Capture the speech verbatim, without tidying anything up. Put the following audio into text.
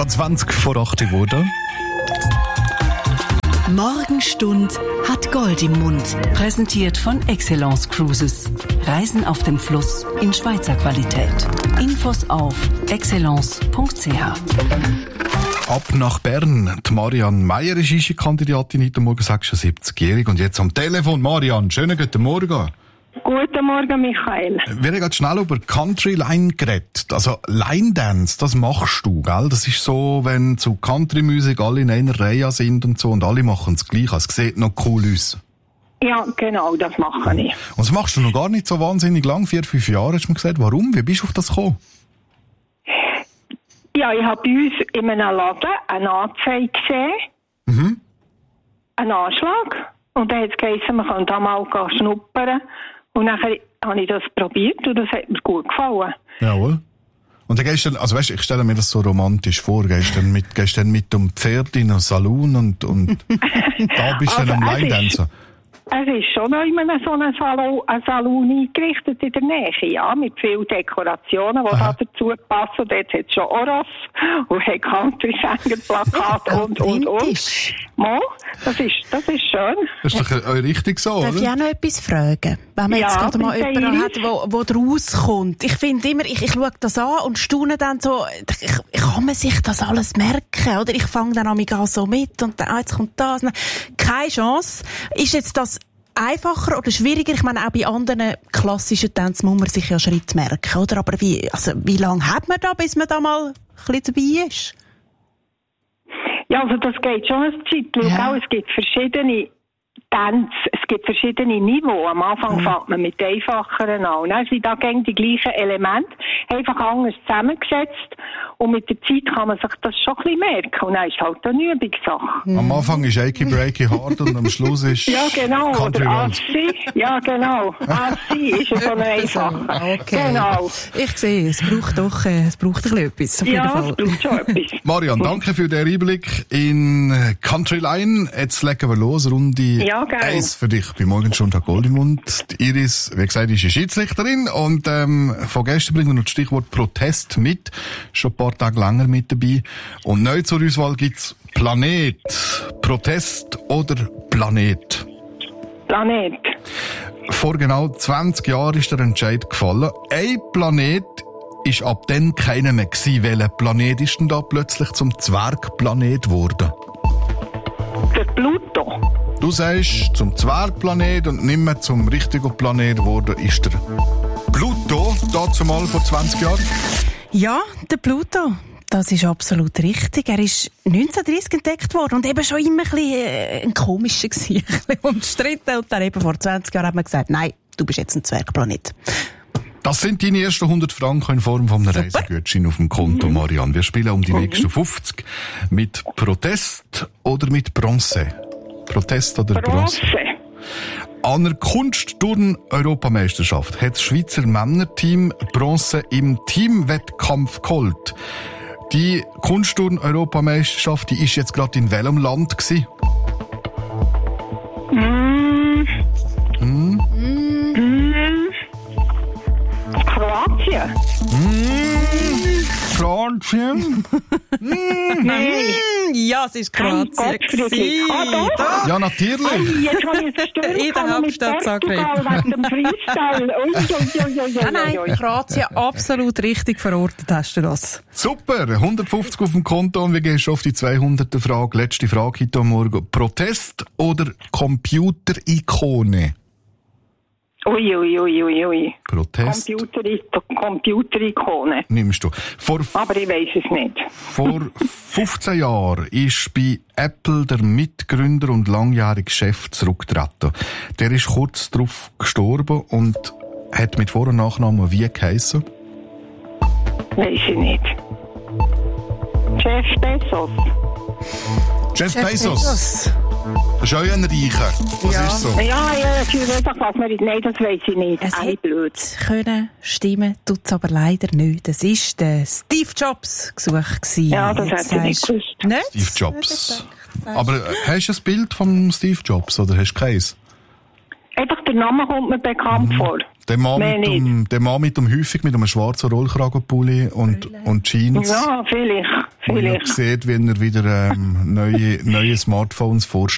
Geht zwanzig vor acht geworden. Morgenstund hat Gold im Mund. Präsentiert von Excellence Cruises. Reisen auf dem Fluss in Schweizer Qualität. Infos auf excellence punkt c h. Ab nach Bern. Die Marianne Meier ist Eiche-Kandidatin heute Morgen, sechsundsiebzigjährig. Und jetzt am Telefon. Marianne, schönen guten Morgen. Guten Morgen, Michael. Wir haben gerade schnell über Country Line geredet. Also Line Dance, das machst du, gell? Das ist so, wenn zu Country-Musik alle in einer Reihe sind und so und alle machen es gleich. Es sieht noch cool aus. Ja, genau, das mache ich. Und das machst du noch gar nicht so wahnsinnig lang, vier, fünf Jahre, hast du mir gesagt. Warum? Wie bist du auf das gekommen? Ja, ich habe bei uns in einem Laden eine Anzeige gesehen. Mhm. Einen Anschlag. Und dann hat es geheißen, man könnte mal schnuppern. Und dann habe ich das probiert und das hat mir gut gefallen. Jawohl. Und dann gehst du dann, also weißt, ich stelle mir das so romantisch vor, gehst dann mit, gehst dann mit dem Pferd in einen Salon und, und da bist du also, dann am Line-Dancer. Es ist schon noch immer so ein Salon, ein Salon eingerichtet in der Nähe, ja, mit vielen Dekorationen, die da dazu passen. Dort hat es schon Oros und hat Country-Sänger-Plakate und, und, und. Mo, das ist, das ist schön. Das ist doch äh, richtig so, Darf oder? ich auch noch etwas fragen? Wenn man Ja, jetzt gerade mal bitte, jemanden Iris. hat, wo, wo draus kommt. Ich finde immer, ich, ich schaue das an und staune dann so, ich, ich, kann man sich das alles merken, oder? Ich fange dann an so mit und dann, ah, jetzt kommt das. Keine Chance. Ist jetzt das einfacher oder schwieriger? Ich meine, auch bei anderen klassischen Tänzen muss man sich ja Schritt merken, oder? Aber wie, also, wie lange hat man da, bis man da mal ein bisschen dabei ist? Ja, also das geht schon ein Zeitchen. Ja. Es gibt verschiedene Tänze, es gibt verschiedene Niveaus. Am Anfang Mhm. fängt man mit einfacheren an. Und dann sind da gegen die gleichen Elemente, einfach anders zusammengesetzt. Und mit der Zeit kann man sich das schon ein bisschen merken. Und dann ist es halt eine Übungssache. Am Anfang ist Achy Breaky hard und am Schluss ist Ja, genau. Country Oder Roads. Assi. Ja, genau. Assi ist ja so eine einfache. Okay. Genau. Ich sehe, es braucht doch, äh, es braucht ein bisschen etwas, auf jeden Ja, Fall. es braucht schon etwas. Marianne, danke für den Einblick in Country Line. Jetzt legen wir los. Runde Ja, gerne. eins für dich bei Morgenstund hat Gold im Mund. Die Iris, wie gesagt, ist eine Schiedsrichterin und ähm, von gestern bringen wir noch das Stichwort Protest mit. Schon ein paar Tage länger mit dabei. Und neu zur Auswahl gibt's Planet, Protest oder Planet. Planet. Vor genau zwanzig Jahren ist der Entscheid gefallen. Ein Planet ist ab dann keiner mehr gewesen. Welcher Planet ist denn da plötzlich zum Zwergplanet geworden? Der Pluto. Du sagst, zum Zwergplanet und nicht mehr zum richtigen Planet geworden ist der Pluto, dazu mal vor zwanzig Jahren. Ja, der Pluto. Das ist absolut richtig. Er ist neunzehnhundertdreißig entdeckt worden und eben schon immer ein bisschen äh, ein komischer gewesen, ein bisschen umstritten. Und dann eben vor zwanzig Jahren hat man gesagt, nein, du bist jetzt ein Zwergplanet. Das sind deine ersten hundert Franken in Form von einem Reisegutschein auf dem Konto, Marianne. Wir spielen um die nächsten fünfzig mit Protest oder mit Bronze. Protest oder Bronze? Bronze. An der Kunstturn-Europameisterschaft hat das Schweizer Männerteam Bronze im Teamwettkampf geholt. Die Kunstturn-Europameisterschaft, die ist jetzt gerade in welchem Land gewesen? Mm. Hm? Mm. Kroatien. Kroatien? Nein. Ja, es ist Kroatien. Gott, Friedrich. Ah, doch. Ja, natürlich. Ei, jetzt habe ich es verstört. In der Hauptstadt Zagreb. Wegen dem Freestyle. Ui, ui, ui, ui, Nein, ui, ui. nein, Kroatien absolut richtig verortet hast du das. Super, hundertfünfzig auf dem Konto und wir gehen schon auf die zweihunderte Frage. Letzte Frage heute Morgen. Protest oder Computer-Ikone? Ui, ui, ui, ui, ui. Protest Computer, Computerikone. nimmst du. Vor, Aber ich weiss es nicht. vor fünfzehn Jahren ist bei Apple der Mitgründer und langjährige Chef zurückgetreten. Der ist kurz darauf gestorben und hat mit Vor- und Nachnamen wie geheissen? Weiss ich nicht. Jeff Bezos. Jeff Bezos. Das ist auch ein Reicher. Das Ja. ist so. Ja, ja, ich weiß auch, was man nicht. Nein, das weiss ich nicht. Es Ei, hätte blöd. können stimmen, tut es aber leider nicht. Das war der Steve Jobs gesucht gewesen. Ja, das Jetzt hätte ich nicht sagst du- gewusst. Nicht? Steve Jobs. Aber äh, hast du ein Bild von Steve Jobs oder hast du keins? Einfach der Name kommt mir bekannt vor. Der Mann, Mehr mit dem, der Mann mit dem häufig mit einem schwarzen Rollkragenpulli und, und Jeans. Ja, vielleicht, Und vielleicht. man sieht, wenn er wieder ähm, neue, neue Smartphones vorstellt.